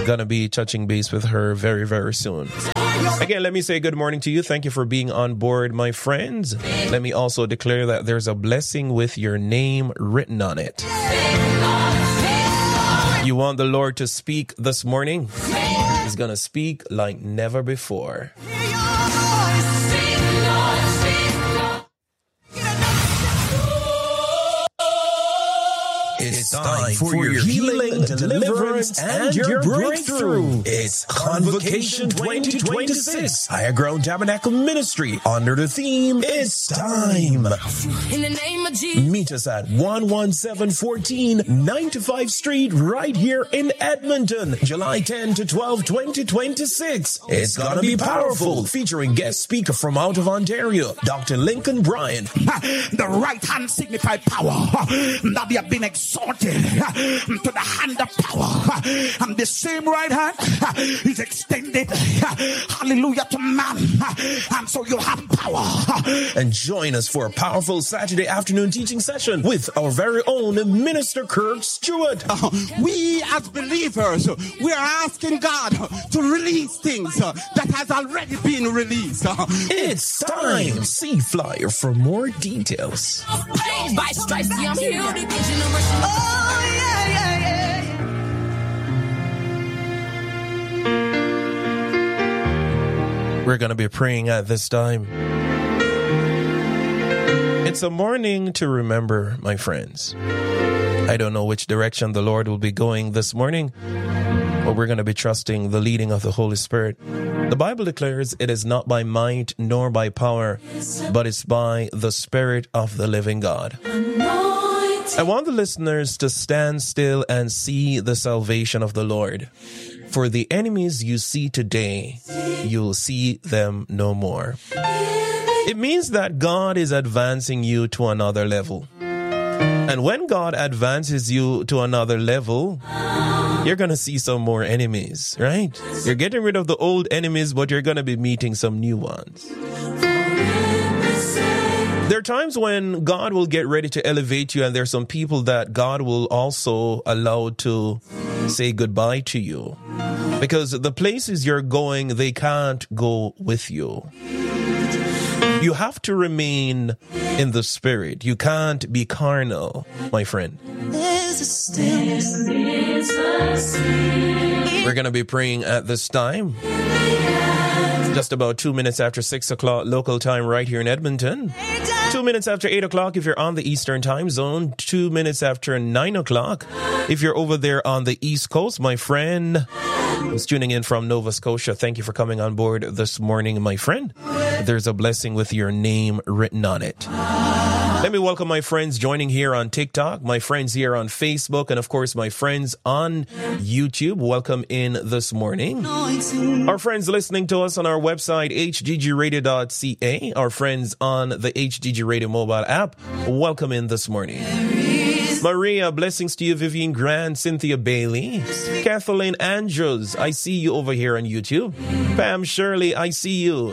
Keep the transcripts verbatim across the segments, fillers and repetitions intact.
Gonna be touching base with her very, very soon. Again, let me say good morning to you. Thank you for being on board, my friends. Let me also declare that there's a blessing with your name written on it. You want the Lord to speak this morning? He's gonna speak like never before. It's time for your healing, deliverance, and your breakthrough. It's Convocation twenty twenty-six, Higher Ground Tabernacle Ministry, under the theme, It's Time. In the name of Jesus. Meet us at one one seven one four ninety-five Street, right here in Edmonton, July tenth to twelfth, twenty twenty-six. It's gonna be powerful, featuring guest speaker from out of Ontario, Doctor Lincoln Bryan. The right hand signifies power. That they have been exalted to the hand of power, and the same right hand is extended, hallelujah, to man, and so you have power. And join us for a powerful Saturday afternoon teaching session with our very own Minister Kirk Stewart. Uh, we as believers, we are asking God to release things uh, that has already been released. Uh, it's time. See flyer for more details. By stripes, I'm healed. Oh, yeah, yeah, yeah. We're going to be praying at this time. It's a morning to remember, my friends. I don't know which direction the Lord will be going this morning, but we're going to be trusting the leading of the Holy Spirit. The Bible declares it is not by might nor by power, but it's by the Spirit of the living God. I want the listeners to stand still and see the salvation of the Lord. For the enemies you see today, you'll see them no more. It means that God is advancing you to another level. And when God advances you to another level, you're going to see some more enemies, right? You're getting rid of the old enemies, but you're going to be meeting some new ones. There are times when God will get ready to elevate you, and there's some people that God will also allow to say goodbye to you. Because the places you're going, they can't go with you. You have to remain in the Spirit. You can't be carnal, my friend. We're going to be praying at this time. Just about two minutes after six o'clock local time right here in Edmonton. Two minutes after eight o'clock if you're on the Eastern time zone. Two minutes after nine o'clock if you're over there on the East Coast. My friend who's tuning in from Nova Scotia, thank you for coming on board this morning, my friend. There's a blessing with your name written on it. Let me welcome my friends joining here on TikTok, my friends here on Facebook, and of course my friends on YouTube. Welcome in this morning. Our friends listening to us on our website, h g g radio dot c a. Our friends on the H G G Radio mobile app, welcome in this morning. Maria, blessings to you. Vivian Grant, Cynthia Bailey, Kathleen Andrews, I see you over here on YouTube. Pam Shirley, I see you.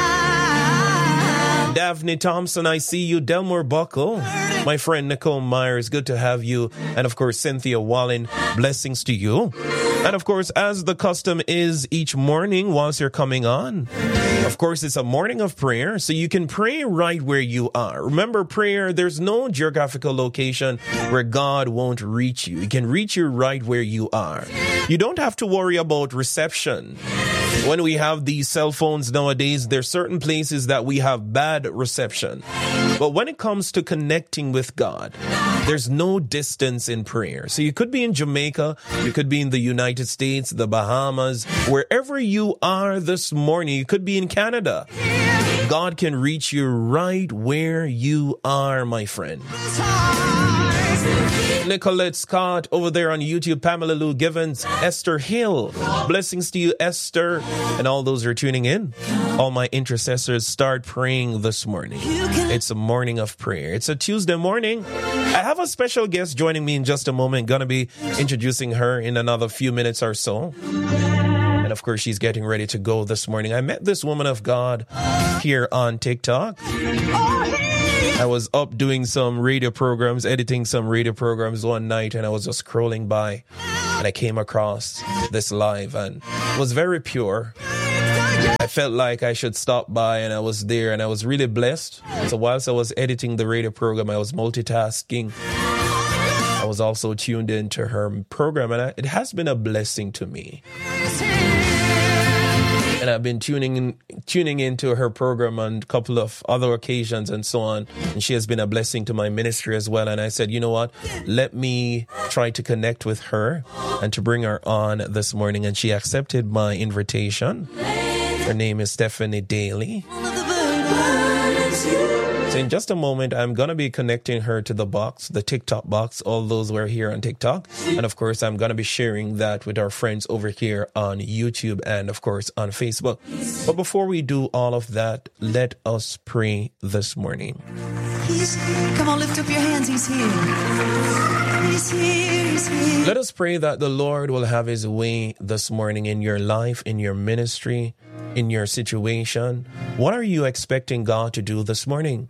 Daphne Thompson, I see you. Delmore Buckle, my friend Nicole Myers, good to have you. And of course, Cynthia Wallen, blessings to you. And of course, as the custom is each morning whilst you're coming on, of course, it's a morning of prayer, so you can pray right where you are. Remember, prayer, there's no geographical location where God won't reach you. He can reach you right where you are. You don't have to worry about reception. When we have these cell phones nowadays, there's certain places that we have bad reception. But when it comes to connecting with God, there's no distance in prayer. So you could be in Jamaica, you could be in the United States, the Bahamas, wherever you are this morning. You could be in Canada. God can reach you right where you are, my friend. Nicolette Scott over there on YouTube, Pamela Lou Givens, Esther Hill. Blessings to you, Esther, and all those who are tuning in. All my intercessors, start praying this morning. It's a morning of prayer. It's a Tuesday morning. I have a special guest joining me in just a moment. Gonna be introducing her in another few minutes or so. And of course, she's getting ready to go this morning. I met this woman of God here on TikTok. Oh, hey, I was up doing some radio programs, editing some radio programs one night, and I was just scrolling by, and I came across this live, and it was very pure. I felt like I should stop by, and I was there, and I was really blessed. So whilst I was editing the radio program, I was multitasking. I was also tuned into her program, and I, it has been a blessing to me. And I've been tuning in, tuning into her program on a couple of other occasions and so on. And she has been a blessing to my ministry as well. And I said, you know what? Let me try to connect with her and to bring her on this morning. And she accepted my invitation. Her name is Stephanie Daly. So in just a moment, I'm going to be connecting her to the box, the TikTok box, all those who are here on TikTok. And of course, I'm going to be sharing that with our friends over here on YouTube and of course on Facebook. But before we do all of that, let us pray this morning. He's here. Come on, lift up your hands. He's here. He's here. He's here. Let us pray that the Lord will have his way this morning in your life, in your ministry, in your situation. What are you expecting God to do this morning?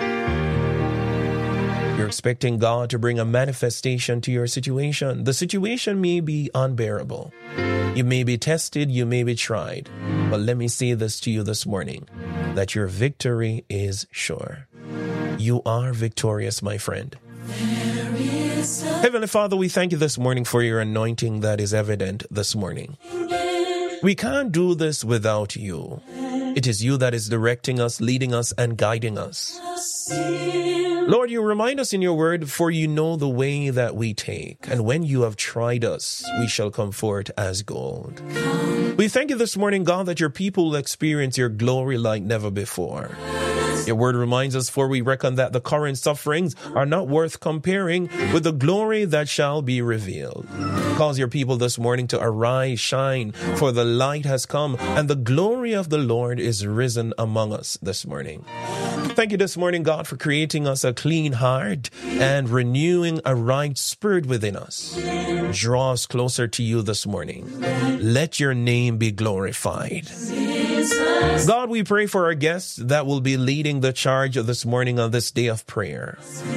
You're expecting God to bring a manifestation to your situation. The situation may be unbearable. You may be tested, you may be tried. But let me say this to you this morning, that your victory is sure. You are victorious, my friend. Heavenly Father, we thank you this morning for your anointing that is evident this morning. We can't do this without you. It is you that is directing us, leading us, and guiding us. Lord, you remind us in your word, for you know the way that we take, and when you have tried us, we shall come forth as gold. We thank you this morning, God, that your people will experience your glory like never before. Your word reminds us, for we reckon that the current sufferings are not worth comparing with the glory that shall be revealed. Cause your people this morning to arise, shine, for the light has come, and the glory of the Lord is risen among us this morning. Thank you this morning, God, for creating us a clean heart and renewing a right spirit within us. Draw us closer to you this morning. Let your name be glorified. God, we pray for our guests that will be leading the charge of this morning on this day of prayer.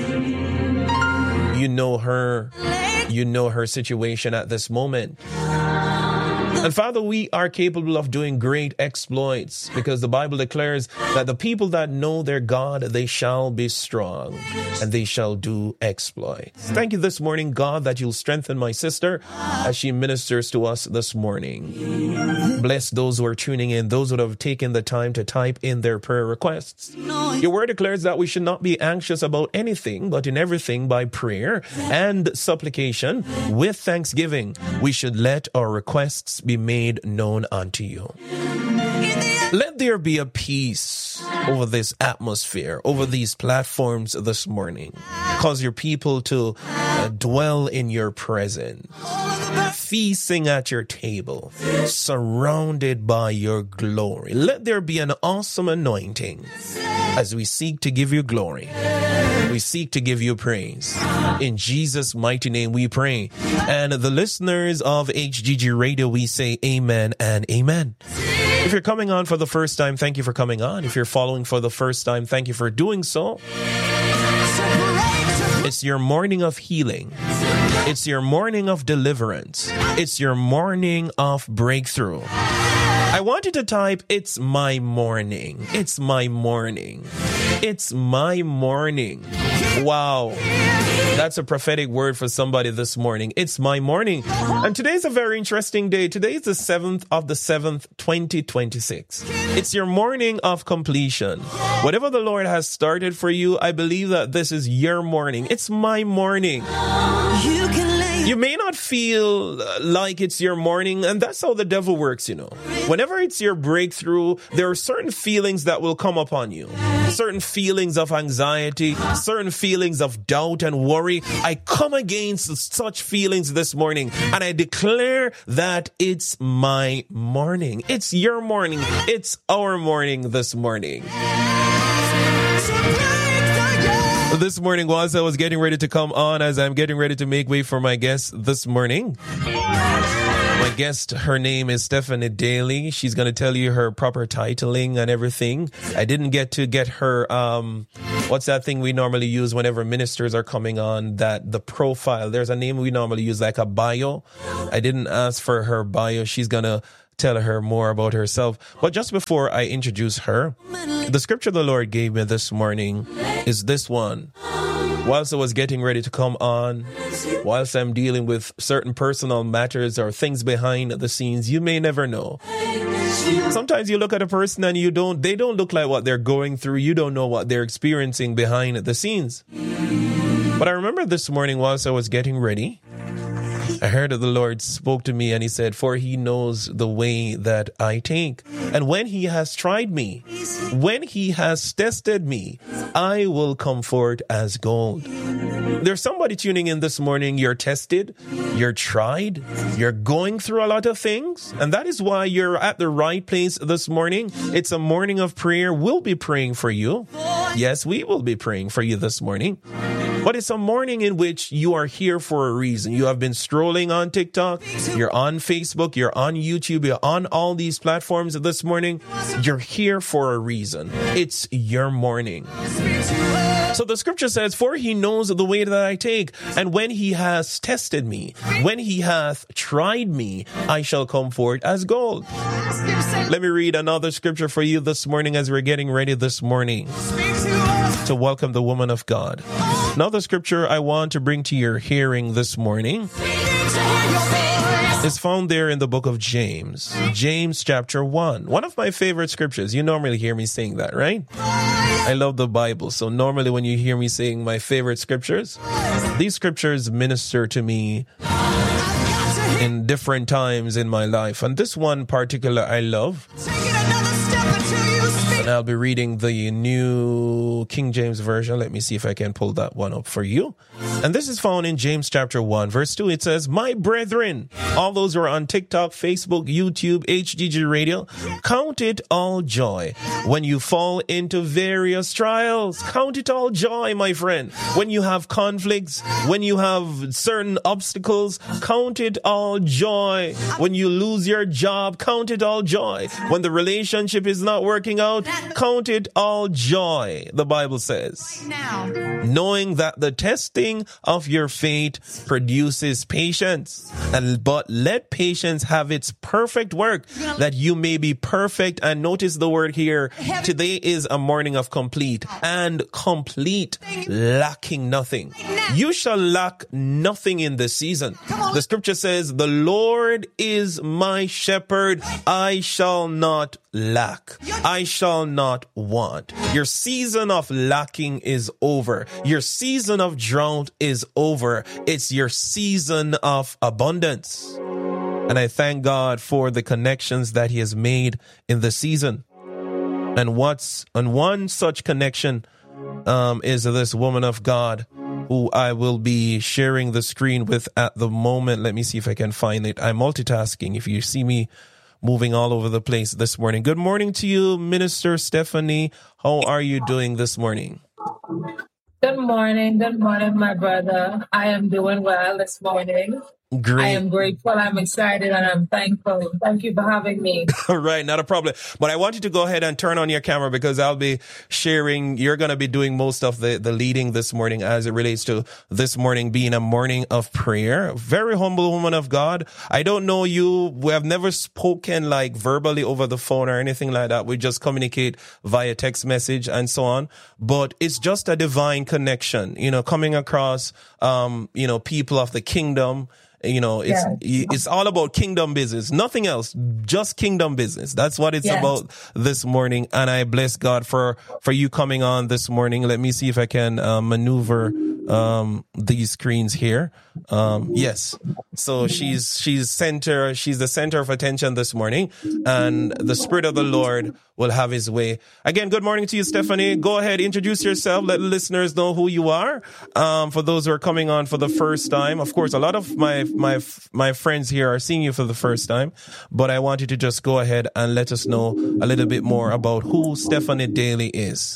You know her, you know her situation at this moment. And Father, we are capable of doing great exploits because the Bible declares that the people that know their God, they shall be strong and they shall do exploits. Thank you this morning, God, that you'll strengthen my sister as she ministers to us this morning. Bless those who are tuning in, those who have taken the time to type in their prayer requests. Your word declares that we should not be anxious about anything, but in everything by prayer and supplication with thanksgiving, we should let our requests be made known unto you. Let there be a peace over this atmosphere, over these platforms this morning. Cause your people to uh, dwell in your presence, feasting at your table, surrounded by your glory. Let there be an awesome anointing as we seek to give you glory. We seek to give you praise. In Jesus' mighty name we pray. And the listeners of H G G Radio, we say amen and amen. If you're coming on for the first time, thank you for coming on. If you're following for the first time, thank you for doing so. It's your morning of healing. It's your morning of deliverance. It's your morning of breakthrough. I want you to type, it's my morning. It's my morning. It's my morning. Wow. That's a prophetic word for somebody this morning. It's my morning. And today's a very interesting day. Today is the seventh of the seventh, twenty twenty-six. It's your morning of completion. Whatever the Lord has started for you, I believe that this is your morning. It's my morning. You can lay. You may not feel like it's your morning, and that's how the devil works, you know. Whenever it's your breakthrough, there are certain feelings that will come upon you. Certain feelings of anxiety, certain feelings of doubt and worry. I come against such feelings this morning, and I declare that it's my morning. It's your morning. It's our morning this morning. This morning, whilst I was getting ready to come on, as I'm getting ready to make way for my guest this morning, my guest, her name is Stephanie Daly. She's going to tell you her proper titling and everything. I didn't get to get her um, what's that thing we normally use whenever ministers are coming on, that the profile, there's a name we normally use, like a bio. I didn't ask for her bio. She's going to tell her more about herself. But just before I introduce her, the scripture the Lord gave me this morning is this one. Whilst I was getting ready to come on, whilst I'm dealing with certain personal matters or things behind the scenes, you may never know. Sometimes you look at a person and you don't, they don't look like what they're going through. You don't know what they're experiencing behind the scenes. But I remember this morning whilst I was getting ready, I heard that the Lord spoke to me and he said, for he knows the way that I take. And when he has tried me, when he has tested me, I will come forth as gold. There's somebody tuning in this morning. You're tested, you're tried, you're going through a lot of things. And that is why you're at the right place this morning. It's a morning of prayer. We'll be praying for you. Yes, we will be praying for you this morning. But it's a morning in which you are here for a reason. You have been strolling on TikTok, you're on Facebook, you're on YouTube, you're on all these platforms this morning. You're here for a reason. It's your morning. So the scripture says, for he knows the way that I take, and when he has tested me, when he hath tried me, I shall come forth as gold. Let me read another scripture for you this morning as we're getting ready this morning to welcome the woman of God. Another scripture I want to bring to your hearing this morning is found there in the book of James, James chapter one. One of my favorite scriptures. You normally hear me saying that, right? I love the Bible. So normally when you hear me saying my favorite scriptures, these scriptures minister to me in different times in my life. And this one particular I love. And I'll be reading the New King James Version. Let me see if I can pull that one up for you. And this is found in James chapter one, verse two. It says, my brethren, all those who are on TikTok, Facebook, YouTube, H D G Radio, count it all joy when you fall into various trials. Count it all joy, my friend. When you have conflicts, when you have certain obstacles, count it all joy. When you lose your job, count it all joy. When the relationship is not working out, count it all joy, the Bible says. Knowing that the testing of your faith produces patience. And but let patience have its perfect work, that you may be perfect. And notice the word here. Today is a morning of complete and complete, lacking nothing. You shall lack nothing in this season. The scripture says, the Lord is my shepherd. I shall not lack. I shall not want. Your season of lacking is over. Your season of drought is over. It's your season of abundance. And I thank God for the connections that he has made in the season. And what's and one such connection um, is this woman of God who I will be sharing the screen with at the moment. Let me see if I can find it. I'm multitasking. If you see me moving all over the place this morning. Good morning to you, Minister Stephanie. How are you doing this morning? Good morning. Good morning, my brother. I am doing well this morning. Great. I am grateful. I'm excited and I'm thankful. Thank you for having me. All right. Not a problem. But I want you to go ahead and turn on your camera because I'll be sharing. You're going to be doing most of the, the leading this morning as it relates to this morning being a morning of prayer. Very humble woman of God. I don't know you. We have never spoken like verbally over the phone or anything like that. We just communicate via text message and so on. But it's just a divine connection, you know, coming across, um, you know, people of the kingdom. You know, it's yes. it's all about kingdom business, nothing else, just kingdom business. That's what it's yes. about this morning. And I bless God for, for you coming on this morning. Let me see if I can uh, maneuver um, these screens here. Um, yes. So she's, she's center, she's the center of attention this morning, and the Spirit of the Lord will have his way. Again, good morning to you, Stephanie. Go ahead, introduce yourself. Let listeners know who you are. Um, for those who are coming on for the first time, of course, a lot of my, my, my friends here are seeing you for the first time, but I want you to just go ahead and let us know a little bit more about who Stephanie Daly is.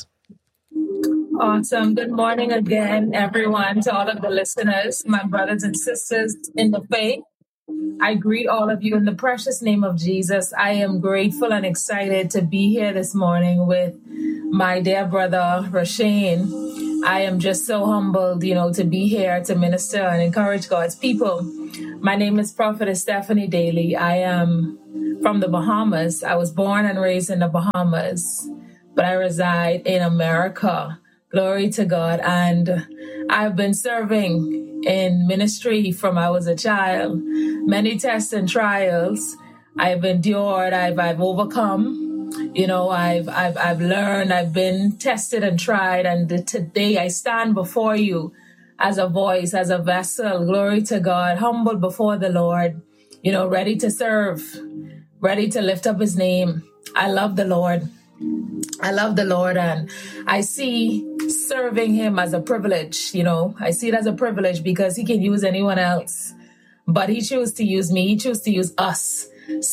Awesome. Good morning again, everyone, to all of the listeners, my brothers and sisters in the faith. I greet all of you in the precious name of Jesus. I am grateful and excited to be here this morning with my dear brother, Rashane. I am just so humbled, you know, to be here to minister and encourage God's people. My name is Prophetess Stephanie Daly. I am from the Bahamas. I was born and raised in the Bahamas, but I reside in America. Glory to God. And I've been serving in ministry from I was a child. Many tests and trials I've endured, I've I've overcome. You know, I've I've I've learned, I've been tested and tried, and today I stand before you as a voice, as a vessel. Glory to God, humbled before the Lord, you know, ready to serve, ready to lift up his name. I love the Lord. I love the Lord, and I see serving him as a privilege. You know, I see it as a privilege because he can use anyone else, but he chose to use me. He chose to use us.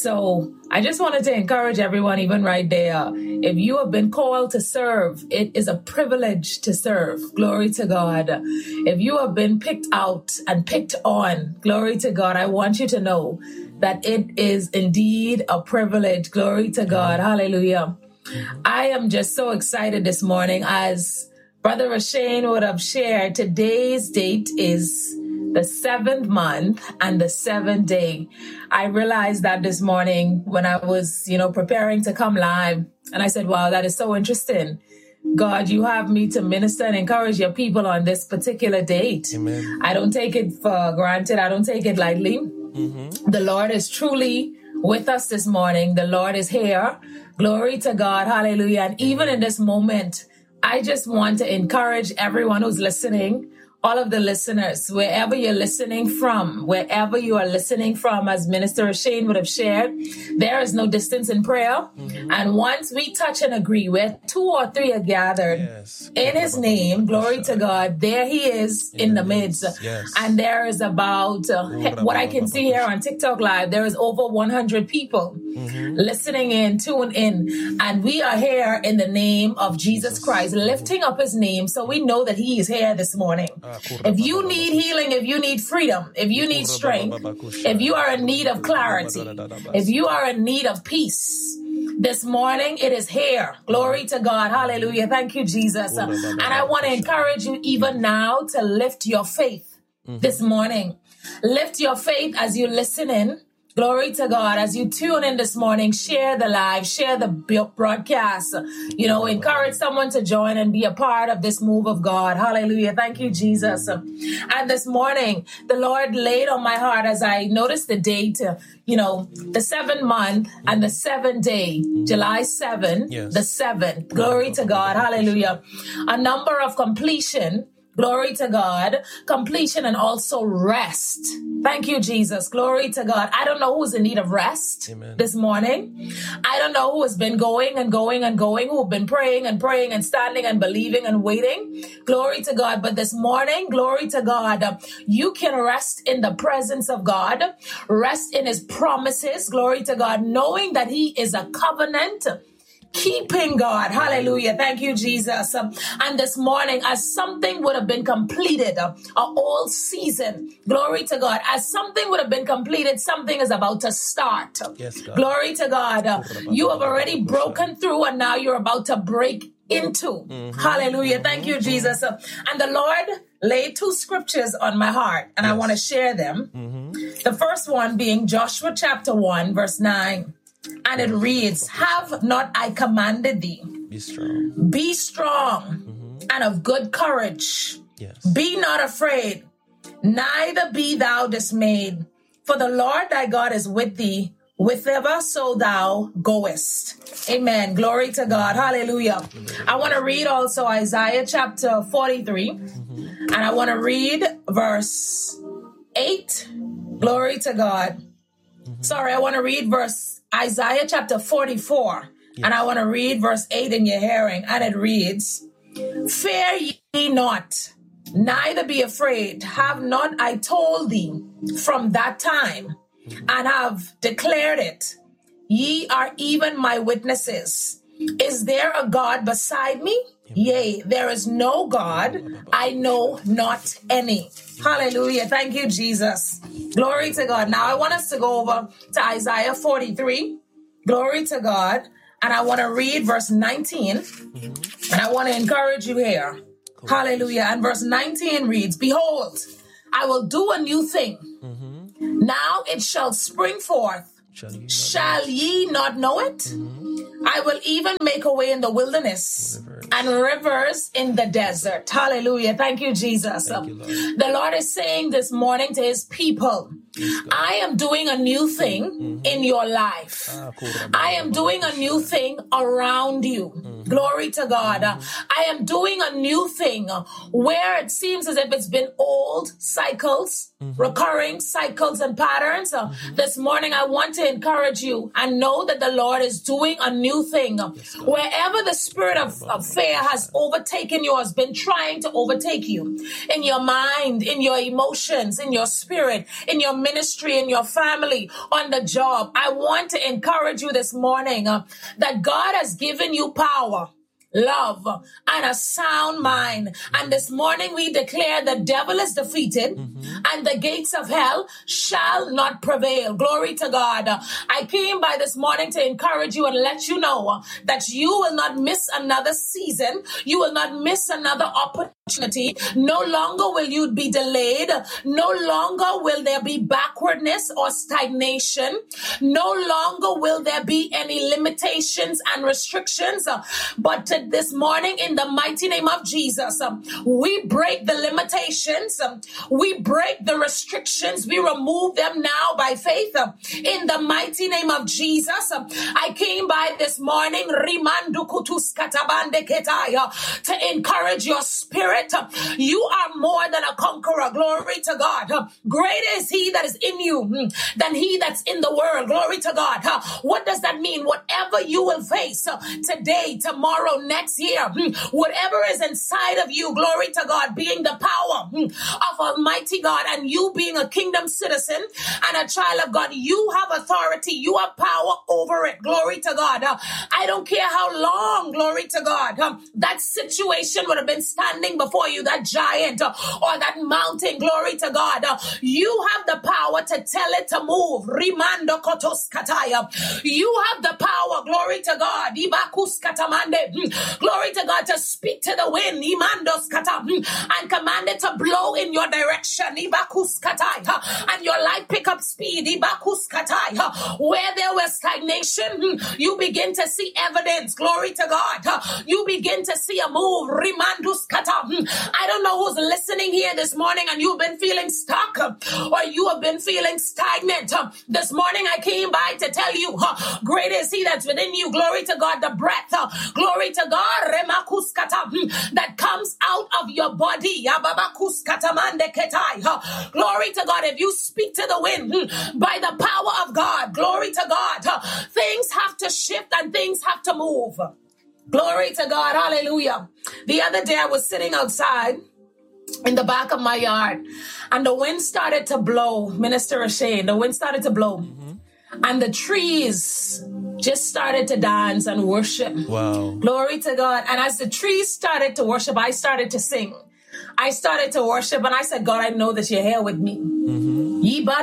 So I just wanted to encourage everyone, even right there, if you have been called to serve, it is a privilege to serve. Glory to God. If you have been picked out and picked on, glory to God, I want you to know that it is indeed a privilege. Glory to God. Hallelujah. I am just so excited this morning. As Brother Rashane would have shared, today's date is the seventh month and the seventh day. I realized that this morning when I was, you know, preparing to come live, and I said, wow, that is so interesting. God, you have me to minister and encourage your people on this particular date. Amen. I don't take it for granted. I don't take it lightly. Mm-hmm. The Lord is truly with us this morning. The Lord is here. Glory to God. Hallelujah. And even in this moment, I just want to encourage everyone who's listening, all of the listeners, wherever you're listening from, wherever you are listening from, as Minister Rashane would have shared, there is no distance in prayer. Mm-hmm. And once we touch and agree, where two or three are gathered yes. in his name, glory to God, there he is in, in the midst. Yes. And there is about, uh, what I can see here on TikTok Live, there is over one hundred people mm-hmm. listening in, tuned in. And we are here in the name of Jesus Christ, lifting up his name. So we know that he is here this morning. If you need healing, if you need freedom, if you need strength, if you are in need of clarity, if you are in need of peace, this morning it is here. Glory to God. Hallelujah. Thank you, Jesus. And I want to encourage you even now to lift your faith this morning. Lift your faith as you listen in. Glory to God. As you tune in this morning, share the live, share the broadcast, you know, encourage someone to join and be a part of this move of God. Hallelujah. Thank you, Jesus. And this morning, the Lord laid on my heart as I noticed the date, you know, the seventh month and the seventh day, July seventh, yes. the seventh. Glory to God. Hallelujah. A number of completion. Glory to God, completion and also rest. Thank you, Jesus. Glory to God. I don't know who's in need of rest Amen. This morning. I don't know who has been going and going and going, who have been praying and praying and standing and believing and waiting. Glory to God. But this morning, glory to God, you can rest in the presence of God, rest in his promises. Glory to God, knowing that he is a covenant keeping God. Hallelujah. Thank you, Jesus. Um, and this morning, as something would have been completed, uh, a old season, glory to God, as something would have been completed, something is about to start. Yes, God. Glory to God. Uh, you have already broken through and now you're about to break into. Mm-hmm. Hallelujah. Thank you, Jesus. Uh, and the Lord laid two scriptures on my heart and yes. I want to share them. Mm-hmm. The first one being Joshua chapter one, verse nine. And it reads, have not I commanded thee? Be strong. Be strong mm-hmm. and of good courage. Yes. Be not afraid, neither be thou dismayed. For the Lord thy God is with thee, whither so thou goest. Amen. Glory to God. Hallelujah. Mm-hmm. I want to read also Isaiah chapter forty-three. Mm-hmm. And I want to read verse eight. Glory to God. Mm-hmm. Sorry, I want to read verse Isaiah chapter forty-four, yes. and I want to read verse eight in your hearing, and it reads, fear ye not, neither be afraid. Have not I told thee from that time, and have declared it? Ye are even my witnesses. Is there a God beside me? Yea, there is no God, I know not any. Hallelujah. Thank you, Jesus. Glory to God. Now I want us to go over to Isaiah forty-three. Glory to God. And I want to read verse nineteen. Mm-hmm. And I want to encourage you here. Cool. Hallelujah. And verse nineteen reads, Behold, I will do a new thing. Mm-hmm. Now it shall spring forth. Shall ye not, shall ye not know it? Mm-hmm. I will even make a way in the wilderness rivers. and rivers in the desert. Hallelujah. Thank you, Jesus. Thank you, Lord. The Lord is saying this morning to his people, I am doing a new thing mm-hmm. in your life. Ah, cool. I am doing a new thing around you. Mm-hmm. Glory to God. Mm-hmm. I am doing a new thing where it seems as if it's been old cycles, mm-hmm. recurring cycles and patterns. Mm-hmm. This morning, I want to encourage you and know that the Lord is doing a new thing. Yes, wherever the spirit of, of fear has overtaken you, has been trying to overtake you in your mind, in your emotions, in your spirit, in your ministry, in your family, on the job. I want to encourage you this morning uh, that God has given you power, love, and a sound mind. And this morning we declare the devil is defeated mm-hmm. and the gates of hell shall not prevail. Glory to God. I came by this morning to encourage you and let you know that you will not miss another season. You will not miss another opportunity. No longer will you be delayed. No longer will there be backwardness or stagnation. No longer will there be any limitations and restrictions. But to this morning, in the mighty name of Jesus, um, we break the limitations, um, we break the restrictions, we remove them now by faith. Um, in the mighty name of Jesus, um, I came by this morning to encourage your spirit. Uh, you are more than a conqueror. Glory to God. Uh, greater is he that is in you mm, than he that's in the world. Glory to God. Uh, what does that mean? Whatever you will face uh, today, tomorrow, next year, whatever is inside of you, glory to God, being the power of Almighty God, and you being a kingdom citizen and a child of God, you have authority, you have power over it. Glory to God. I don't care how long, glory to God, that situation would have been standing before you, that giant or that mountain, glory to God. You have the power to tell it to move. Rimando kotos kataya. You have the power, glory to God. Ibakus katamande. Glory to God, to speak to the wind, Imandos kata, and command it to blow in your direction, Ibakus katai, and your life pick up speed, Ibakus katai. Where there was stagnation, you begin to see evidence, glory to God. You begin to see a move, Rimandus kata. I don't know who's listening here this morning and you've been feeling stuck or you have been feeling stagnant. This morning I came by to tell you, great is he that's within you, glory to God, the breath, glory to God, that comes out of your body. Glory to God. If you speak to the wind by the power of God, glory to God, things have to shift and things have to move. Glory to God. Hallelujah. The other day I was sitting outside in the back of my yard and the wind started to blow. Minister Rashane, the wind started to blow. Mm-hmm. And the trees just started to dance and worship. Wow. Glory to God. And as the trees started to worship, I started to sing. I started to worship and I said, God, I know that you're here with me. Mm-hmm.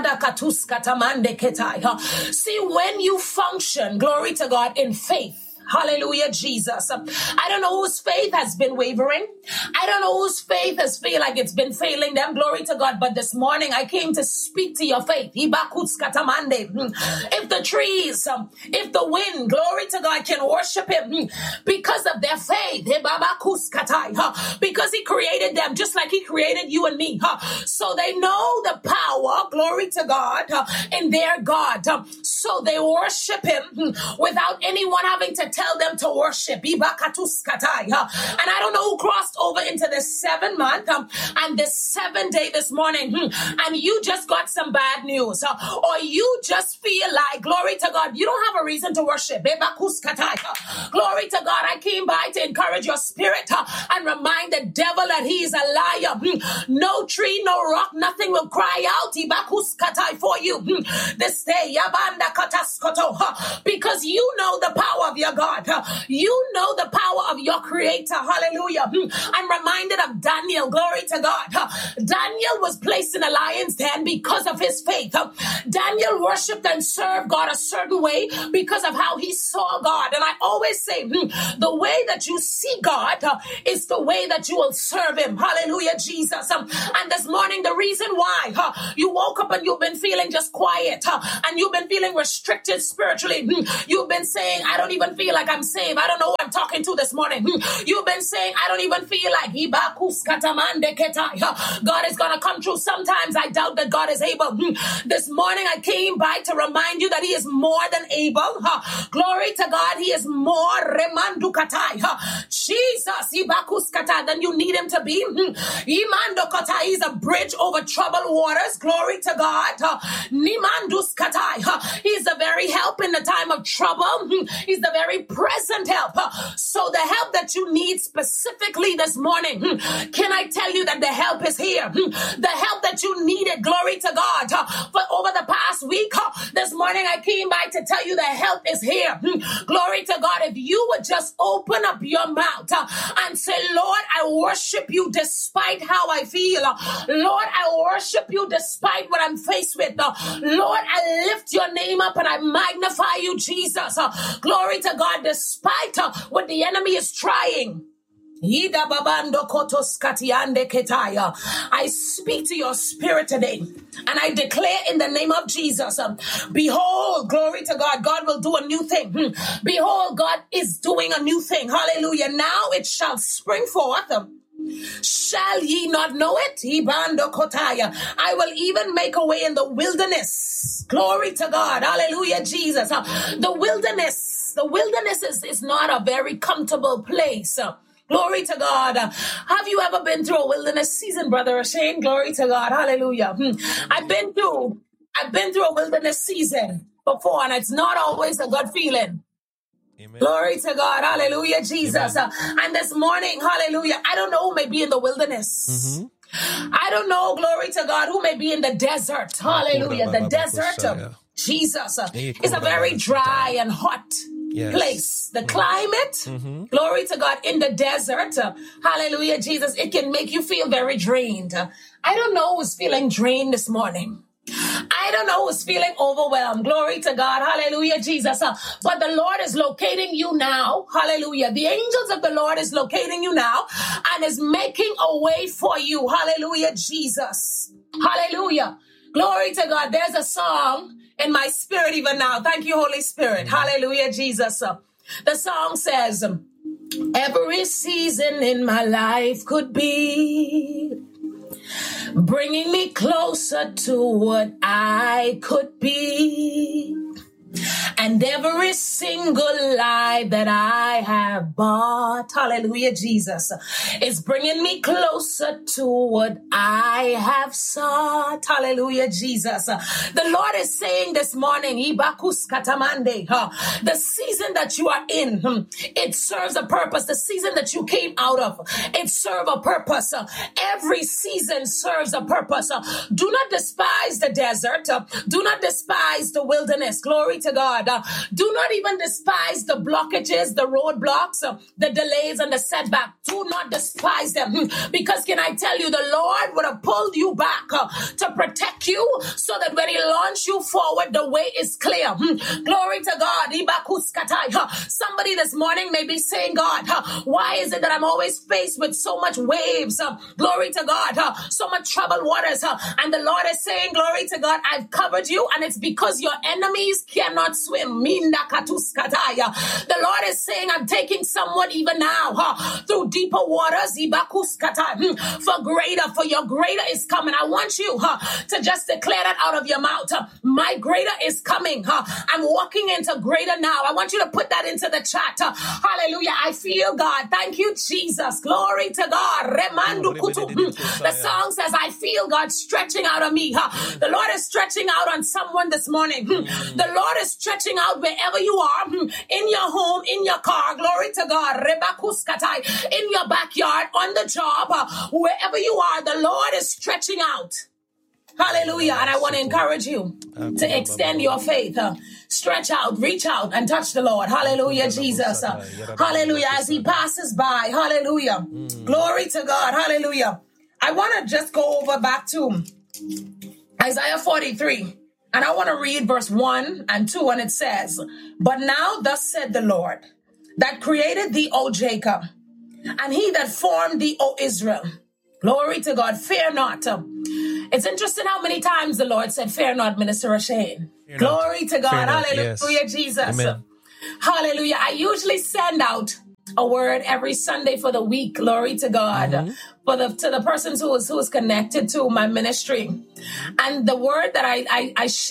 See, when you function, glory to God, in faith, hallelujah, Jesus. I don't know whose faith has been wavering. I don't know whose faith has feel like it's been failing them. Glory to God. But this morning I came to speak to your faith. If the trees, if the wind, glory to God, can worship him because of their faith, because he created them just like he created you and me. So they know the power, glory to God, in their God. So they worship him without anyone having to tell them to worship. And I don't know who crossed over into the seventh month um, and the seventh day this morning, hmm, and you just got some bad news, uh, or you just feel like, glory to God, you don't have a reason to worship. Glory to God. I came by to encourage your spirit uh, and remind the devil that he is a liar. Hmm. No tree, no rock, nothing will cry out for you hmm, this day, because you know the power of your God. God. Uh, You know the power of your creator. Hallelujah. Hmm. I'm reminded of Daniel. Glory to God. Uh, Daniel was placed in a lion's den because of his faith. Uh, Daniel worshiped and served God a certain way because of how he saw God. And I always say, hmm, the way that you see God uh, is the way that you will serve him. Hallelujah, Jesus. Um, and this morning, the reason why uh, you woke up and you've been feeling just quiet uh, and you've been feeling restricted spiritually. Hmm. You've been saying, I don't even feel like I'm saved. I don't know who I'm talking to this morning. Hmm. You've been saying, I don't even feel like uh, God is going to come through. Sometimes I doubt that God is able. Hmm. This morning, I came by to remind you that he is more than able. Uh, glory to God. He is more remandukatai. Uh, Jesus, ibakuskata, than you need him to be. Hmm. Imandokatai, he's a bridge over troubled waters. Glory to God. Uh, Nimanduskatai, uh, he's the very help in the time of trouble. Hmm. He's the very present help. Uh, so the help that you need specifically this morning, hmm, can I tell you that the help is here? Hmm. The help that you needed, glory to God, uh, for over the past week. Uh, this morning I came by to tell you the help is here. Hmm. Glory to God. If you would just open up your mouth uh, and say, Lord, I worship you despite how I feel. Uh, Lord, I worship you despite what I'm faced with. Uh, Lord, I lift your name up and I magnify you, Jesus. Uh, glory to God, despite uh, what the enemy is trying. I speak to your spirit today and I declare in the name of Jesus, um, behold, glory to God, God will do a new thing. Hmm. Behold, God is doing a new thing. Hallelujah. Now it shall spring forth. Um, Shall ye not know it? I will even make a way in the wilderness. Glory to God. Hallelujah, Jesus. Uh, the wilderness, the wilderness is, is not a very comfortable place. Uh, Glory to God. Uh, have you ever been through a wilderness season, Brother Shane? Glory to God. Hallelujah. Hmm. I've been through, I've been through a wilderness season before, and it's not always a good feeling. Amen. Glory to God. Hallelujah, Jesus. Uh, and this morning, hallelujah, I don't know who may be in the wilderness. Mm-hmm. I don't know, glory to God, who may be in the desert. Hallelujah. The desert, uh, Jesus, uh, is a very dry and hot Yes. place. The climate, mm-hmm. glory to God, in the desert, uh, hallelujah, Jesus, it can make you feel very drained. Uh, I don't know who's feeling drained this morning. I don't know who's feeling overwhelmed. Glory to God. Hallelujah, Jesus. Uh, but the Lord is locating you now. Hallelujah. The angels of the Lord is locating you now and is making a way for you. Hallelujah, Jesus. Hallelujah. Glory to God. There's a song in my spirit even now. Thank you, Holy Spirit. Hallelujah, Jesus. The song says, every season in my life could be bringing me closer to what I could be. And every single lie that I have bought, hallelujah, Jesus, is bringing me closer to what I have sought, hallelujah, Jesus. The Lord is saying this morning, Ibakus Katamande, the season that you are in, it serves a purpose. The season that you came out of, it serves a purpose. Every season serves a purpose. Do not despise the desert. Do not despise the wilderness. Glory to God. Uh, do not even despise the blockages, the roadblocks, uh, the delays and the setback. Do not despise them. Hmm. Because can I tell you, the Lord would have pulled you back uh, to protect you so that when he launched you forward, the way is clear. Hmm. Glory to God. Uh, somebody this morning may be saying, God, uh, why is it that I'm always faced with so much waves? Uh, glory to God. Uh, so much troubled waters. Uh, and the Lord is saying, glory to God, I've covered you, and it's because your enemies cannot swim. The Lord is saying, I'm taking someone even now huh, through deeper waters for greater, for your greater is coming. I want you huh, to just declare that out of your mouth. Huh. My greater is coming. Huh. I'm walking into greater now. I want you to put that into the chat. Huh. Hallelujah. I feel God. Thank you, Jesus. Glory to God. The song says, I feel God stretching out on me. Huh. The Lord is stretching out on someone this morning. The Lord is stretching out wherever you are, in your home, in your car, glory to God, in your backyard, on the job, wherever you are, the Lord is stretching out. Hallelujah. And I want to encourage you to extend your faith. stretch out, reach out, and touch the Lord. Hallelujah, Jesus. Hallelujah, as he passes by. Hallelujah. Glory to God. Hallelujah. I want to just go over back to Isaiah forty-three. And I want to read verse one and two, and it says, "But now thus said the Lord, that created thee, O Jacob, and he that formed thee, O Israel. Glory to God, fear not." It's interesting how many times the Lord said, "Fear not," Minister Rashane. Glory to God. Not. Hallelujah, Yes. Jesus. Amen. Hallelujah. I usually send out a word every Sunday for the week. Glory to God. Mm-hmm. For the to the persons who is who is connected to my ministry. And the word that I I, I share